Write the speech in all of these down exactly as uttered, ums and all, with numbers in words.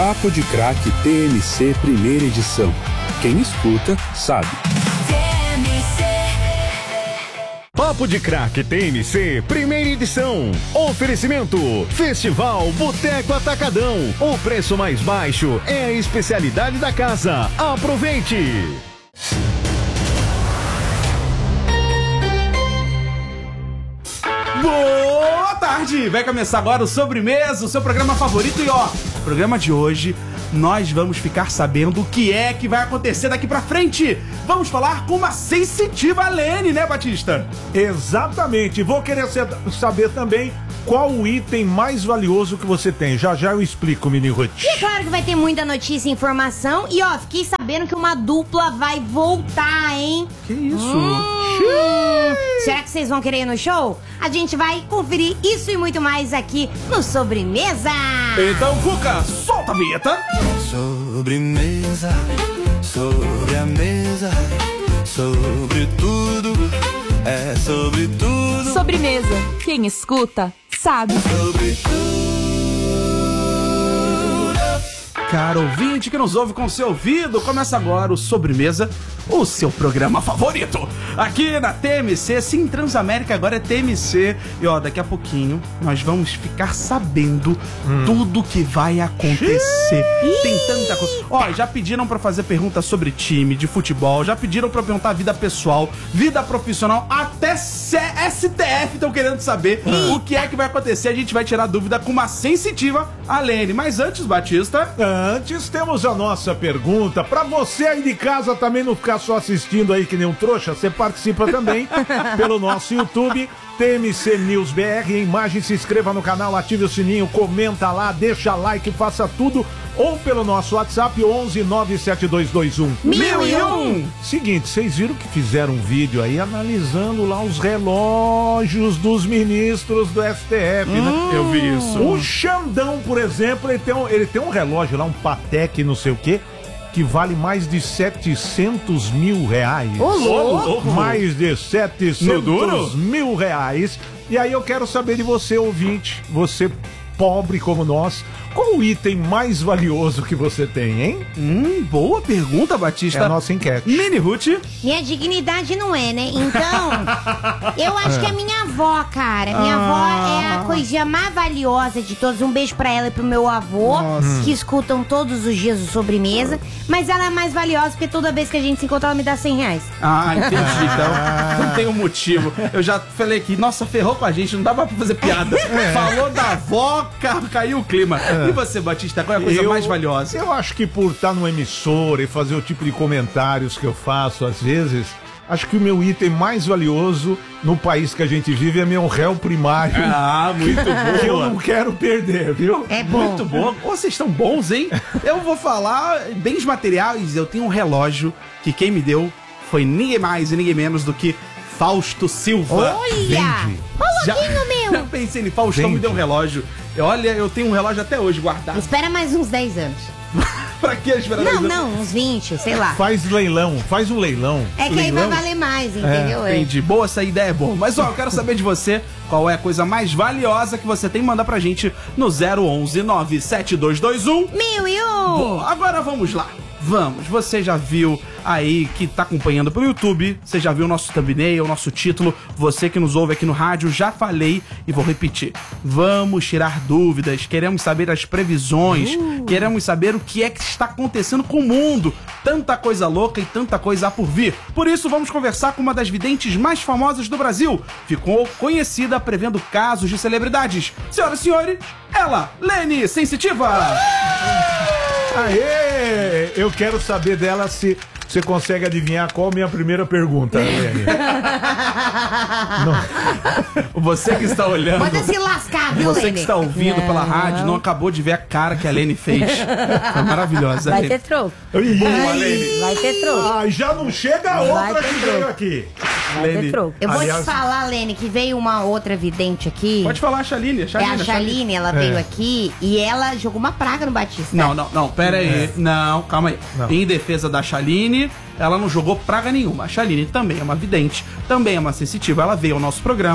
Papo de Craque T M C Primeira Edição. Quem escuta, sabe. Papo de Craque T M C Primeira Edição. Oferecimento Festival Boteco Atacadão. O preço mais baixo é a especialidade da casa. Aproveite! Boa tarde! Vai começar agora o Sobremesa, o seu programa favorito. E ó, no programa de hoje nós vamos ficar sabendo o que é que vai acontecer daqui pra frente. Vamos falar com uma sensitiva Lene, né, Batista? Exatamente. Vou querer saber também qual o item mais valioso que você tem. Já já eu explico, Mini Ruth. E é claro que vai ter muita notícia e informação. E ó, fiquei sabendo que uma dupla vai voltar, hein? Que isso? Hum, será que vocês vão querer ir no show? A gente vai conferir isso e muito mais aqui no Sobremesa. Então, Cuca, solta a vinheta. Sobremesa, sobre a mesa, sobre tudo, é sobre tudo. Sobremesa, quem escuta, sabe. Sobre tudo. Caro ouvinte que nos ouve com seu ouvido, começa agora o Sobremesa, o seu programa favorito. Aqui na T M C, sim, Transamérica agora é T M C. E ó, daqui a pouquinho nós vamos ficar sabendo hum. tudo que vai acontecer. Xiii. Tem tanta coisa. Ó, já pediram pra fazer perguntas sobre time, de futebol, já pediram pra perguntar vida pessoal, vida profissional, até S T F estão querendo saber hum. o que é que vai acontecer. A gente vai tirar dúvida com uma sensitiva, a Lene. Mas antes, Batista... Antes temos a nossa pergunta. Pra você aí de casa também não ficar só assistindo aí que nem um trouxa, você participa também pelo nosso YouTube, T M C News B R. Em imagem, se inscreva no canal, ative o sininho, comenta lá, deixa like, faça tudo. Ou pelo nosso WhatsApp, onze nove sete dois dois um mil e um. Seguinte, vocês viram que fizeram um vídeo aí analisando lá os relógios dos ministros do S T F, hum, né? Eu vi isso. O Xandão, por exemplo, ele tem um, ele tem um relógio lá, um Patek não sei o quê, que vale mais de setecentos mil reais. Ô, louco! Mais de setecentos mil reais. E aí eu quero saber de você, ouvinte, você pobre como nós, qual o item mais valioso que você tem, hein? Hum, boa pergunta, Batista. É a nossa enquete. Mini Ruth. Minha dignidade não é, né? Então, eu acho que é minha avó, cara. Minha ah. avó é a coisinha mais valiosa de todos. Um beijo pra ela e pro meu avô, nossa, que escutam todos os dias o Sobremesa. Mas ela é mais valiosa porque toda vez que a gente se encontra, ela me dá cem reais. Ah, entendi. Então, não tem um motivo. Eu já falei que, nossa, ferrou com a gente, não dava pra fazer piada. É. Falou da avó, caiu o clima. É. E você, Batista, qual é a coisa eu, mais valiosa? Eu acho que por estar numa emissora e fazer o tipo de comentários que eu faço às vezes, acho que o meu item mais valioso no país que a gente vive é meu réu primário. Ah, muito bom. Que eu não quero perder, viu? É bom. Muito bom. Vocês estão bons, hein? Eu vou falar bens materiais. Eu tenho um relógio que quem me deu foi ninguém mais e ninguém menos do que Fausto Silva. Olha! Coloquinho meu! Eu pensei em Faustão, me deu um relógio. Olha, eu tenho um relógio até hoje guardado. Espera mais uns dez anos. Pra que esperar mais Não, anos? não, uns vinte, sei lá. Faz leilão, faz um leilão. É que leilão. aí vai valer mais, entendeu? É, entendi. Boa, essa ideia é boa. Mas ó, eu quero saber de você qual é a coisa mais valiosa que você tem. Manda pra gente no zero onze nove sete dois dois um mil e um. Bom, agora vamos lá. Vamos, você já viu aí que tá acompanhando pelo YouTube, você já viu o nosso thumbnail, o nosso título, você que nos ouve aqui no rádio, já falei e vou repetir. Vamos tirar dúvidas, queremos saber as previsões, uh. queremos saber o que é que está acontecendo com o mundo. Tanta coisa louca e tanta coisa há por vir. Por isso vamos conversar com uma das videntes mais famosas do Brasil. Ficou conhecida prevendo casos de celebridades. Senhoras e senhores, ela, Lene Sensitiva! Aê! Eu quero saber dela se você consegue adivinhar qual a minha primeira pergunta, Lene. Você que está olhando... Manda se lascar, viu, Você Lene? que está ouvindo não. pela rádio, não acabou de ver a cara que a Lene fez. Foi maravilhosa. Vai Lene. ter troco. Boa, Lene. Vai ter troco. Ah, já não chega a outra que veio aqui. Vai Lene. ter troco. Eu vou Aliás, te falar, Lene, que veio uma outra vidente aqui. Pode falar a Chaline. A Chaline, é a Chaline, ela é. veio aqui e ela jogou uma praga no Batista. Não, não, não, pera aí. É. Não, calma aí. Não. Em defesa da Chaline, ela não jogou praga nenhuma. A Chaline também é uma vidente, também é uma sensitiva. Ela veio ao nosso programa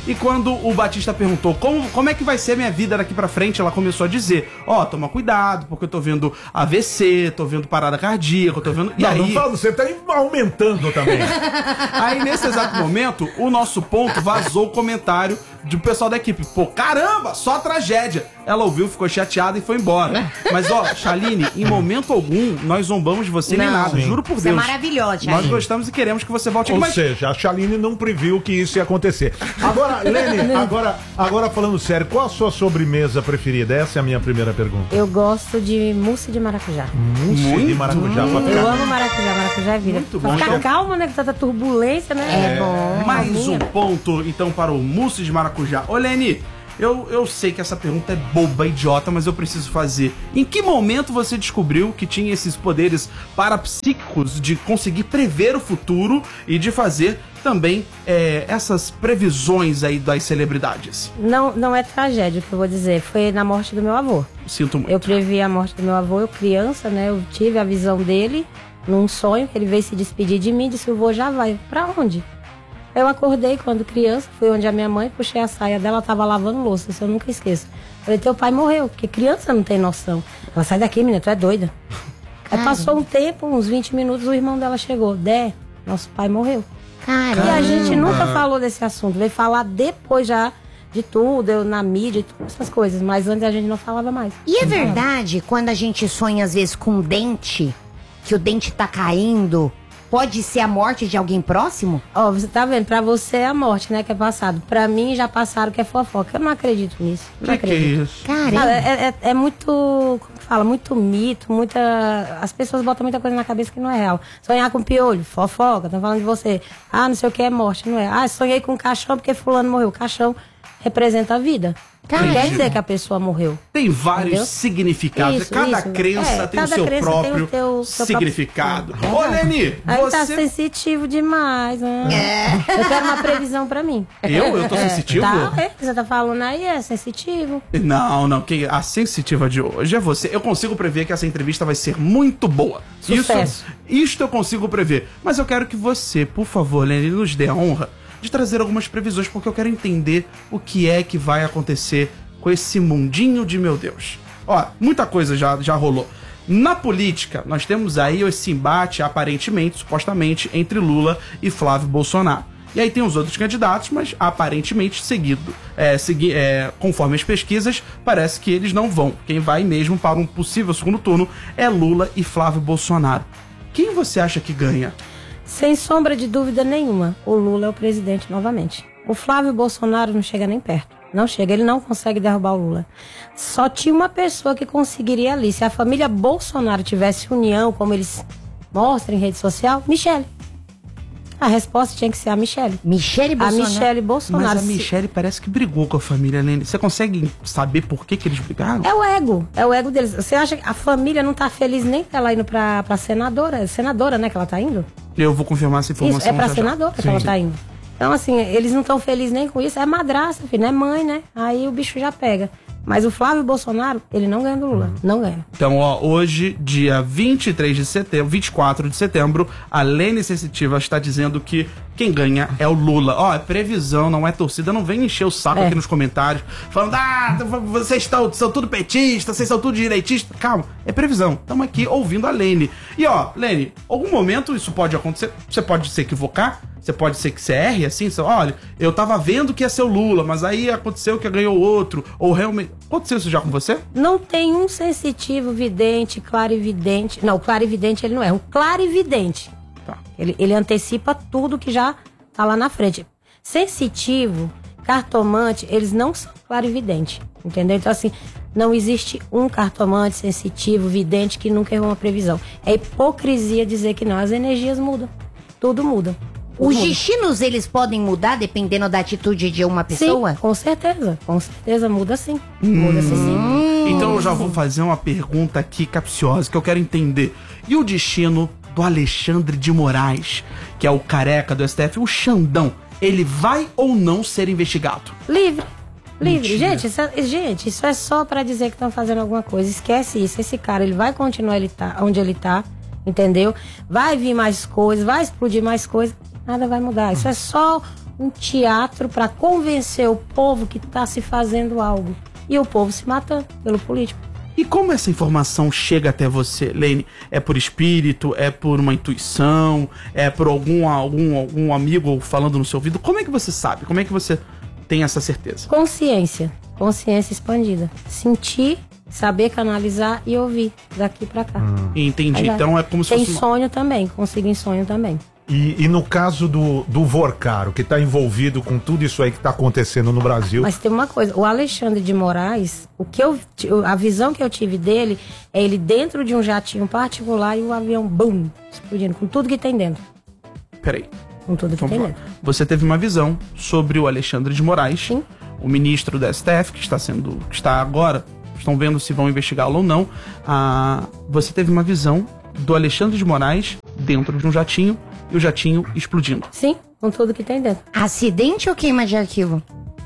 E quando o Batista perguntou como, como é que vai ser a minha vida daqui pra frente, ela começou a dizer, ó, oh, toma cuidado, porque eu tô vendo A V C, tô vendo parada cardíaca, eu tô vendo... E não, aí... não fala, você tá aumentando também. Aí, nesse exato momento, o nosso ponto vazou o comentário do pessoal da equipe. Pô, caramba, só tragédia. Ela ouviu, ficou chateada e foi embora. Mas, ó, Chaline, em momento algum, nós zombamos de você nem Não. nada, Sim. juro por Você é Deus. maravilhosa, Nós Chaline. gostamos e queremos que você volte aqui. Ou Mas seja, a Chaline não previu que isso ia acontecer. Agora, Lene, agora, agora falando sério, qual a sua sobremesa preferida? Essa é a minha primeira pergunta. Eu gosto de mousse de maracujá. Mousse de Muito. maracujá. pra Eu ficar- amo maracujá, maracujá é vida. Muito Pra bom. ficar calma, né? Com tanta turbulência, né? É bom. mais Calminha. um ponto, então, para o mousse de maracujá. Ô, Lene, eu, eu sei que essa pergunta é boba, idiota, mas eu preciso fazer. Em que momento você descobriu que tinha esses poderes parapsíquicos de conseguir prever o futuro e de fazer também é, essas previsões aí das celebridades? Não, não é tragédia o que eu vou dizer. Foi na morte do meu avô. Sinto muito. Eu previ a morte do meu avô, eu criança, né? Eu tive a visão dele num sonho, que ele veio se despedir de mim, disse, o vô já vai. Pra onde? Eu acordei quando criança, fui onde a minha mãe, puxei a saia dela, ela tava lavando louça, isso eu nunca esqueço. Falei, teu pai morreu, porque criança não tem noção. Ela, sai daqui, menina, tu é doida. Aí passou um tempo, uns vinte minutos, o irmão dela chegou. Dé, nosso pai morreu. Caramba. E a gente nunca falou desse assunto, veio falar depois já de tudo, eu na mídia, todas essas coisas, mas antes a gente não falava mais. E é verdade, quando a gente sonha às vezes com um dente, que o dente tá caindo, pode ser a morte de alguém próximo? Ó, você tá vendo, pra você é a morte, né, que é passado. Pra mim já passaram que é fofoca. Eu não acredito nisso. Não Que que é acredito. isso? Caramba. Sabe, é, é, é muito, como que fala, muito mito, muita... As pessoas botam muita coisa na cabeça que não é real. Sonhar com piolho, fofoca, estão falando de você. Ah, não sei o que é morte, não é. Ah, sonhei com um caixão porque fulano morreu. O caixão representa a vida. Não quer dizer que a pessoa morreu. Tem vários Entendeu? significados. Isso, cada isso. crença É, tem o cada seu crença tem o próprio teu- seu significado. próprio- Ô, Leni, Aí tá você... sensitivo demais, né? Eu quero uma previsão pra mim. Eu? Eu tô sensitivo? Tá, é, você tá falando aí, é sensitivo. Não, não, quem, a sensitiva de hoje é você. Eu consigo prever que essa entrevista vai ser muito boa. Sucesso. Isso, isto eu consigo prever. Mas eu quero que você, por favor, Lene, nos dê a honra de trazer algumas previsões, porque eu quero entender o que é que vai acontecer com esse mundinho de meu Deus. Ó, muita coisa já, já rolou. Na política, nós temos aí esse embate, aparentemente, supostamente, entre Lula e Flávio Bolsonaro. E aí tem os outros candidatos, mas aparentemente seguido. É, segui, é, conforme as pesquisas, parece que eles não vão. Quem vai mesmo para um possível segundo turno é Lula e Flávio Bolsonaro. Quem você acha que ganha? Sem sombra de dúvida nenhuma, o Lula é o presidente novamente. O Flávio Bolsonaro não chega nem perto. Não chega, ele não consegue derrubar o Lula. Só tinha uma pessoa que conseguiria ali. Se a família Bolsonaro tivesse união, como eles mostram em rede social, Michele. A resposta tinha que ser a Michele. Michele A Bolsonaro. Michele Bolsonaro. Mas a Se- Michele parece que brigou com a família, Lene. Você consegue saber por que, que eles brigaram? É o ego, é o ego deles. Você acha que a família não tá feliz nem ela indo pra, pra senadora? Senadora, né, que ela tá indo? Eu vou confirmar essa informação. Isso, é pra já já. senadora que ela tá indo. Então, assim, eles não estão felizes nem com isso. É madrasta, filho, não é mãe, né? Aí o bicho já pega. Mas o Flávio Bolsonaro, ele não ganha do Lula. Não ganha. Então, ó, hoje, dia vinte e três de setembro, vinte e quatro de setembro, a Lene Sensitiva está dizendo que quem ganha é o Lula. Ó, é previsão, não é torcida. Não vem encher o saco É. aqui nos comentários, falando, ah, vocês estão, são tudo petistas, vocês são tudo direitistas. Calma, é previsão. Estamos aqui ouvindo a Lene. E ó, Lene, algum momento isso pode acontecer, você pode se equivocar, você pode ser que você erre, assim, você, olha, eu tava vendo que ia ser o Lula, mas aí aconteceu que ganhou outro, ou realmente... Aconteceu isso já com você? Não tem um sensitivo, vidente, clarividente. Não, o clarividente ele não é. O clarividente. Tá. Ele, ele antecipa tudo que já tá lá na frente. Sensitivo, cartomante, eles não são clarividente. Entendeu? Então, assim, não existe um cartomante sensitivo, vidente, que nunca errou uma previsão. É hipocrisia dizer que não. As energias mudam. Tudo muda. Tudo Os muda. destinos, eles podem mudar dependendo da atitude de uma pessoa? Sim, com certeza. Com certeza muda sim. Muda sim, sim. Então eu já vou fazer uma pergunta aqui capciosa que eu quero entender. E o destino do Alexandre de Moraes, que é o careca do S T F, o Xandão, ele vai ou não ser investigado? Livre. Livre. Mentira. Gente isso, é, gente, isso é só pra dizer que estão fazendo alguma coisa. Esquece isso. Esse cara, ele vai continuar ele tá, onde ele tá, entendeu? Vai vir mais coisas, vai explodir mais coisas. Nada vai mudar. Isso é só um teatro para convencer o povo que está se fazendo algo. E o povo se matando pelo político. E como essa informação chega até você, Lene? É por espírito? É por uma intuição? É por algum, algum, algum amigo falando no seu ouvido? Como é que você sabe? Como é que você tem essa certeza? Consciência. Consciência expandida. Sentir, saber canalizar e ouvir daqui pra cá. Hum. Entendi. Aí, então é como se tem fosse... Uma... sonho também. Consigo em sonho também. E, e no caso do, do Vorcaro, que está envolvido com tudo isso aí que está acontecendo no Brasil... Mas tem uma coisa, o Alexandre de Moraes, o que eu, a visão que eu tive dele é ele dentro de um jatinho particular e o avião, bum, explodindo, com tudo que tem dentro. Peraí. Com tudo que Vamos tem lá. dentro. Você teve uma visão sobre o Alexandre de Moraes, Sim. o ministro da S T F, que está sendo, que está agora, estão vendo se vão investigá-lo ou não. Ah, você teve uma visão do Alexandre de Moraes dentro de um jatinho e o jatinho explodindo. Sim, com tudo que tem dentro. Acidente ou queima de arquivo?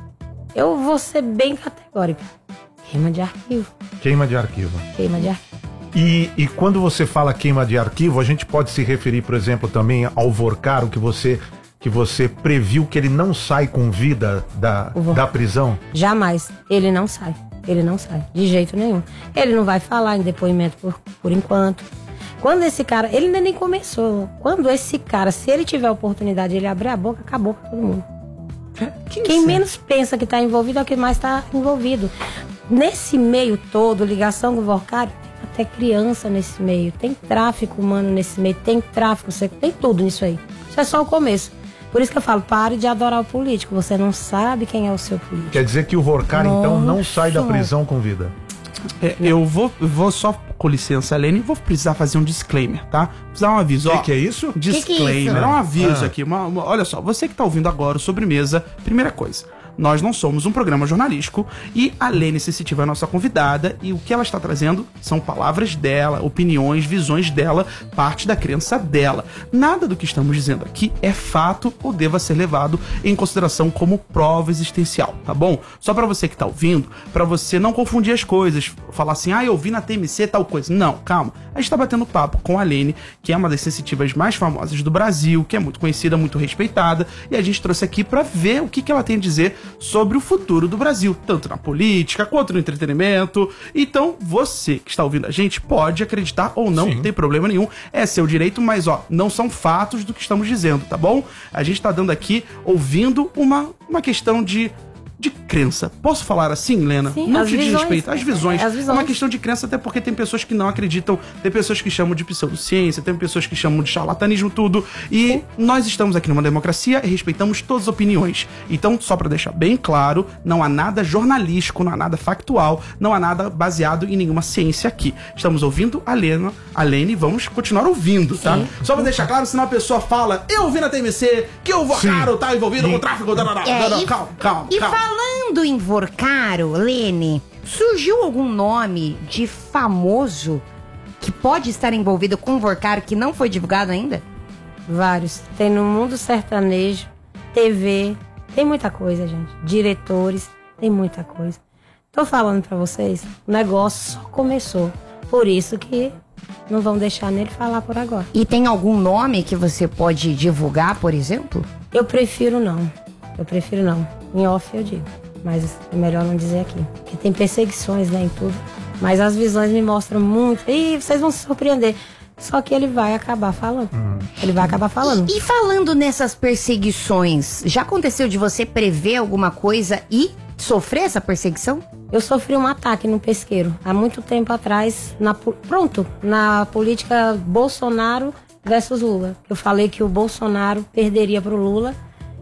Eu vou ser bem categórica. Queima de arquivo. Queima de arquivo. Queima de arquivo. E, e quando você fala queima de arquivo, a gente pode se referir, por exemplo, também ao Vorcaro, que você, que você previu que ele não sai com vida da, da prisão? Jamais. Ele não sai. Ele não sai. De jeito nenhum. Ele não vai falar em depoimento por, por enquanto. Quando esse cara, ele ainda nem começou. Quando esse cara, se ele tiver a oportunidade de ele abrir a boca, acabou com todo mundo. Quem, Quem menos pensa que está envolvido é o que mais está envolvido. Nesse meio todo, ligação com o Vorcaro, tem até criança nesse meio. Tem tráfico humano nesse meio, tem tráfico sexual, tem tudo nisso aí. Isso é só o começo. Por isso que eu falo, pare de adorar o político. Você não sabe quem é o seu político. Quer dizer que o Vorcaro, então, não Nossa. sai da prisão com vida? É, eu vou, eu vou só, com licença, Lene, vou precisar fazer um disclaimer, tá? Precisar um aviso. O ó, que, que é isso? Disclaimer, Que que é isso? é um aviso Ah. aqui. Uma, uma- olha só, você que tá ouvindo agora o Sobremesa, primeira coisa. Nós não somos um programa jornalístico e a Lene Sensitiva é a nossa convidada e o que ela está trazendo são palavras dela, opiniões, visões dela, parte da crença dela. Nada do que estamos dizendo aqui é fato ou deva ser levado em consideração como prova existencial, tá bom? Só pra você que tá ouvindo, pra você não confundir as coisas, falar assim, ah, eu vi na T M C tal coisa. Não, calma. A gente tá batendo papo com a Lene, que é uma das sensitivas mais famosas do Brasil, que é muito conhecida, muito respeitada, e a gente trouxe aqui pra ver o que, que ela tem a dizer sobre o futuro do Brasil, tanto na política quanto no entretenimento. Então, você que está ouvindo a gente pode acreditar ou não, não tem problema nenhum, é seu direito, mas ó, não são fatos do que estamos dizendo, tá bom? A gente tá dando aqui, ouvindo uma, uma questão de de crença. Posso falar assim, Lena? Sim, não as te diz visões. respeito. As visões. É, as visões. É uma questão de crença, até porque tem pessoas que não acreditam, tem pessoas que chamam de pseudociência, tem pessoas que chamam de charlatanismo, tudo. E Sim. nós estamos aqui numa democracia e respeitamos todas as opiniões. Então, só pra deixar bem claro, não há nada jornalístico, não há nada factual, não há nada baseado em nenhuma ciência aqui. Estamos ouvindo a Lena, a Lene, vamos continuar ouvindo, tá? Sim. Só pra deixar claro, senão a pessoa fala, eu ouvi na T M C que o Vorcaro tá envolvido com o tráfico. Não, não, não, É, não, não, e- calma, calma, E calma. falando em Vorcaro, Lene, surgiu algum nome de famoso que pode estar envolvido com o Vorcaro que não foi divulgado ainda? Vários. Tem no mundo sertanejo, T V, tem muita coisa, gente. Diretores, tem muita coisa. Tô falando pra vocês, o negócio só começou. Por isso que não vão deixar nele falar por agora. E tem algum nome que você pode divulgar, por exemplo? Eu prefiro não. Eu prefiro não. Em off eu digo. Mas é melhor não dizer aqui. Porque tem perseguições, né, em tudo. Mas as visões me mostram muito. E vocês vão se surpreender. Só que ele vai acabar falando. Ele vai acabar falando. E, e falando nessas perseguições, já aconteceu de você prever alguma coisa e sofrer essa perseguição? Eu sofri um ataque no pesqueiro. Há muito tempo atrás. Na, po- pronto. Na política Bolsonaro versus Lula. Eu falei que o Bolsonaro perderia pro Lula.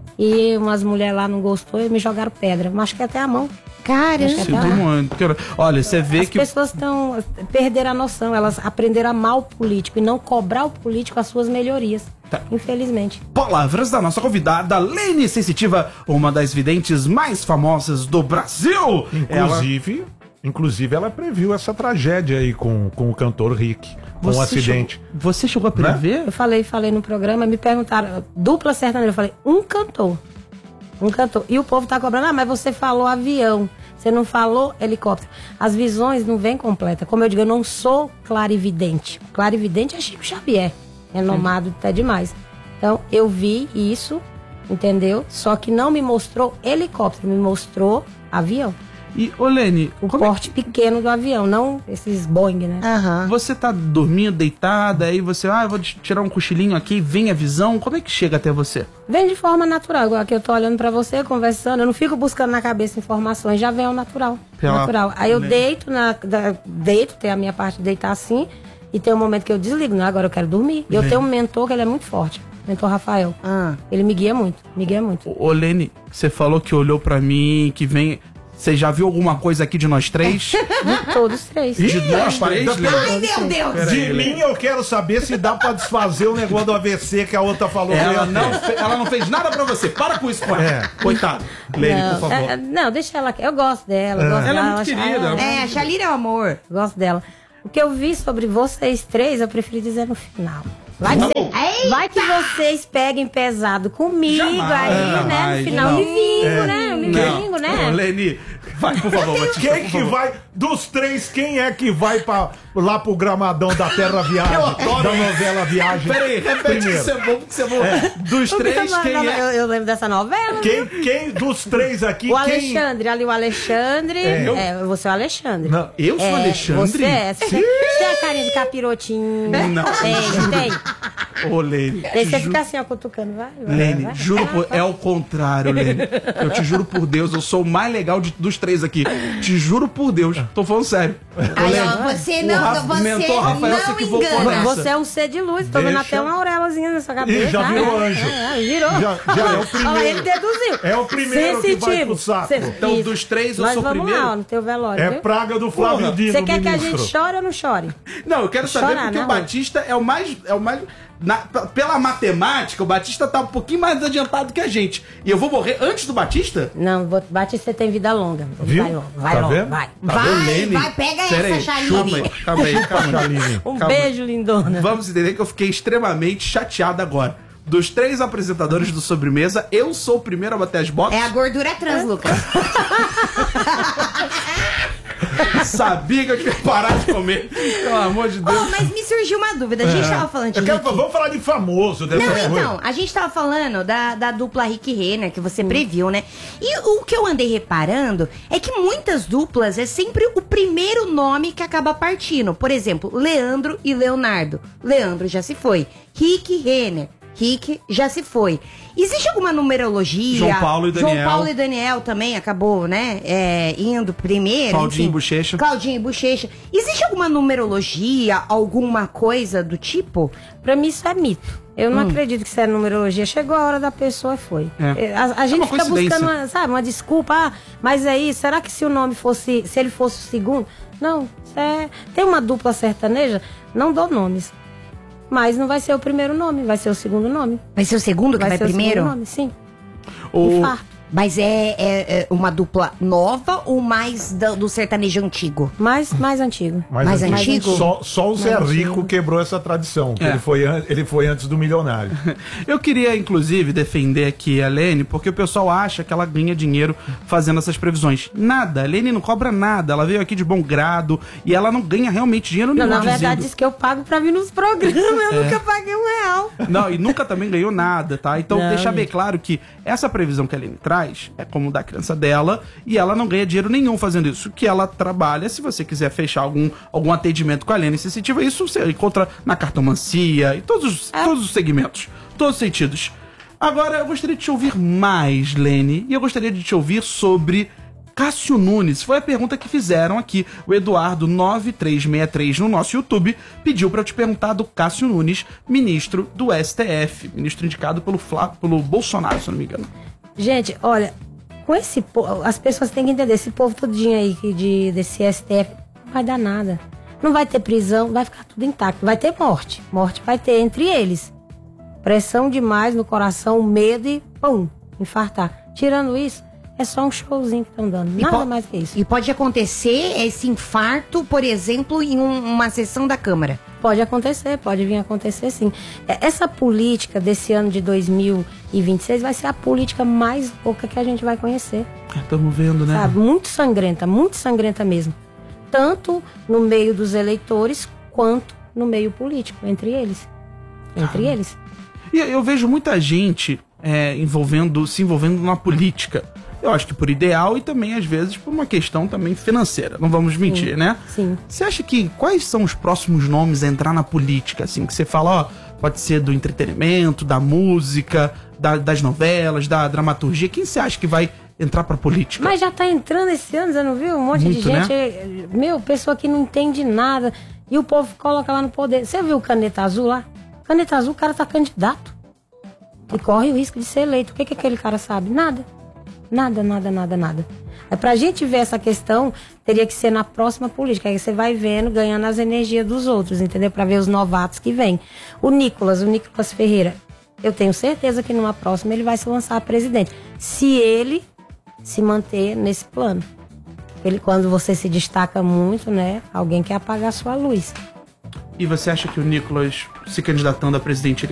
E umas mulheres lá não gostou e me jogaram pedra. Machuquei até a mão. Caramba! Sinto muito. Quero- Olha, você vê As que... pessoas estão perderam a noção, elas aprenderam a amar o político e não cobrar o político as suas melhorias. Tá. Infelizmente. Palavras da nossa convidada, Lene Sensitiva, uma das videntes mais famosas do Brasil. Inclusive, inclusive ela previu essa tragédia aí com, com o cantor Rick, com Você um acidente. Chegou, você chegou a prever? Eu falei, falei no programa, me perguntaram, dupla sertaneja, eu falei, um cantor. Um cantor. E o povo tá cobrando, ah, mas você falou avião, você não falou helicóptero. As visões não vêm completas. Como eu digo, eu não sou clarividente. Clarividente é Chico Xavier, renomado até demais. Então, eu vi isso entendeu? Só que não me mostrou helicóptero, me mostrou avião. E, ô Lene, O como é porte pequeno do avião, não esses Boeing, né? Aham. Você tá dormindo, deitada, aí você, ah, eu vou tirar um cochilinho aqui, vem a visão, como é que chega até você? Vem de forma natural, igual que eu tô olhando pra você, conversando, eu não fico buscando na cabeça informações, já vem ao natural. Pela- natural. Aí eu né? deito, na, da- deito, tem a minha parte de deitar assim, e tem um momento que eu desligo, não, agora eu quero dormir. E eu tenho um mentor que ele é muito forte, mentor Rafael. Ah. Ele me guia muito, me guia muito. Ô Lene, você falou que olhou pra mim, que vem... Você já viu alguma coisa aqui de nós três? De todos três. De nós rapaz, três, da- Lene? Ai, meu Deus. Pera De aí, Lene. mim eu quero saber se dá pra desfazer o negócio do A V C que a outra falou. que Ela ia não, ter. fe- ela não fez nada pra você. Para com isso, com ela. É. Coitado. Lene, por Não, favor. é, é, não, deixa ela aqui. Eu gosto dela. eu gosto Ela é dela, muito acho- querida, ah, É, a Shalira é o amor. Gosto dela. O que eu vi sobre vocês três, eu preferi dizer no final. Vai que, cê- vai que vocês peguem pesado comigo Jamais, aí, né? jamais, No final, não. me vingo, É. né? Me Não. vingo, Ô, né? Lene, vai, por favor, Batista, Quem por que favor. vai, dos três, quem é que vai pra, lá pro gramadão da Terra Viagem, da novela Viagem? Peraí, repete primeiro? isso é bom, porque isso é bom. Dos três, Não, quem não, é? eu, eu lembro dessa novela. Quem, quem dos três aqui, O quem... Alexandre, ali o Alexandre. É. É, você é o Alexandre. Não, eu sou É, Alexandre? Você é. Você tem, você tem a carinha de capirotinho. Não. Tem, tem. Ô, Lene, Aí te você ju- fica assim, ó, cutucando. Vai, vai, Lene, vai. juro por... É o contrário, Lene. Eu te juro por Deus, eu sou o mais legal de- dos três aqui. Te juro por Deus. Tô falando sério. Aí, ó, você o não, Rafa- você mentor Rafael se não equivocou engana. nessa. Você é um ser de luz, tô vendo Deixa. até uma auréolazinha nessa cabeça. Ih, já Ah, virou é, anjo. é, é, virou. Já- já é o primeiro. Olha, ele deduziu. É o primeiro que vai pro saco. Então, Isso. dos três, eu Nós sou o vamos primeiro? lá, ó, no teu velório, É viu? praga do Flávio Porra. Dino, Você quer que a ministro. gente chore ou não chore? Não, eu quero saber Chorar, porque né, o amor? Batista é o mais... É o mais na- p- pela matemática, o Batista tá um pouquinho mais adiantado que a gente. E eu vou morrer antes do Batista? Não, vou- Batista, você tem vida longa. Viu? Vai logo, vai Tá logo, vendo? vai. Vai, Lene? vai, pega Pera essa, aí, Shalini. Calma aí, calma aí, calma aí. Chaline. Um Calma aí. beijo, lindona. Vamos entender que eu fiquei extremamente chateado agora. Dos três apresentadores do Sobremesa, eu sou o primeiro a bater as botas. É a gordura trans, Lucas. Sabia que eu tinha que parar de comer. Pelo amor de Deus. Oh, mas me surgiu uma dúvida. A gente tava falando de Eu quero, Rick. vamos falar de famoso dessa Não, coisa. então, a gente tava falando da, da dupla Rick e Renner, que você previu, né? E o que eu andei reparando é que muitas duplas é sempre o primeiro nome que acaba partindo. Por exemplo, Leandro e Leonardo. Leandro já se foi. Rick e Renner. Rick já se foi. Existe alguma numerologia? João Paulo e Daniel. João Paulo e Daniel também acabou, né? É, indo primeiro. Claudinho enfim. e Bochecha. Claudinho e Bochecha. Existe alguma numerologia, alguma coisa do tipo? Pra mim isso é mito. Eu não acredito que isso é numerologia. Chegou a hora da pessoa e foi. É. A, a gente uma fica coincidência. buscando, uma, sabe, uma desculpa. Ah, mas aí, será que se o nome fosse, se ele fosse o segundo? Não, isso é, tem uma dupla sertaneja, não dou nomes. Mas não vai ser o primeiro nome, vai ser o segundo nome. Vai ser o segundo que vai, ser o primeiro? segundo nome, sim. O- Infarto. Mas é, é- é uma dupla nova ou mais do, do sertanejo antigo? Mais, mais antigo. Mais antigo? Só, só o Zé Mais Rico antigo. quebrou essa tradição. que É. Ele, foi, an- ele foi antes do milionário. Eu queria, inclusive, defender aqui a Lene, porque o pessoal acha que ela ganha dinheiro fazendo essas previsões. Nada, a Lene não cobra nada, ela veio aqui de bom grado e ela não ganha realmente dinheiro Não, nenhum na verdade, dizendo. diz que eu pago pra vir nos programas. Eu nunca paguei um real. Não, e nunca também ganhou nada, tá? Então, Não, deixar bem gente. claro que essa previsão que a Aline traz é como da criança dela e ela não ganha dinheiro nenhum fazendo isso. Que ela trabalha, se você quiser fechar algum, algum atendimento com a Aline sensitiva, isso você encontra na cartomancia e todos, os- É. todos os segmentos, todos os sentidos. Agora, eu gostaria de te ouvir mais, Lene, e eu gostaria de te ouvir sobre Cássio Nunes. Foi a pergunta que fizeram aqui. O Eduardo nove três seis três no nosso YouTube pediu pra eu te perguntar do Cássio Nunes, ministro do S T F, ministro indicado pelo, Flá, pelo Bolsonaro, se eu não me engano. Gente, olha, com esse povo, as pessoas têm que entender, esse povo todinho aí que de, desse S T F, não vai dar nada. Não vai ter prisão, vai ficar tudo intacto. Vai ter morte. Morte vai ter entre eles. Pressão demais no coração, medo e pum, infartar. Tirando isso, é só um showzinho que estão dando. E Nada po- mais que isso. E pode acontecer esse infarto, por exemplo, em um- uma sessão da Câmara. Pode acontecer, pode vir a acontecer sim. É, essa política desse ano de dois mil e vinte e seis vai ser a política mais louca que a gente vai conhecer. Estamos vendo, né? Sabe? Muito sangrenta, muito sangrenta mesmo. Tanto no meio dos eleitores, quanto no meio político, entre eles. Entre eles. E eu vejo muita gente é, envolvendo, se envolvendo na política. Eu acho que por ideal e também, às vezes, por uma questão também financeira. Não vamos mentir, Sim, né? sim. Você acha que quais são os próximos nomes a entrar na política? Assim, que você fala, ó, pode ser do entretenimento, da música, da- das novelas, da dramaturgia. Quem você acha que vai entrar pra política? Mas já tá entrando esse ano, você não viu? Um monte Muito, de gente. é, Meu, pessoa que não entende nada. E o povo coloca lá no poder. Você viu o Caneta Azul lá? Caneta Azul, o cara tá candidato. E corre o risco de ser eleito. O que, que aquele cara sabe? Nada. Nada, nada, nada, nada. É pra gente ver essa questão, teria que ser na próxima política. Aí você vai vendo, ganhando as energias dos outros, entendeu? Pra ver os novatos que vêm. O Nicolas, o Nicolas Ferreira, eu tenho certeza que numa próxima ele vai se lançar a presidente. Se ele se manter nesse plano. Ele, quando você se destaca muito, né? Alguém quer apagar a sua luz. E você acha que o Nicolas, se candidatando a presidente, ele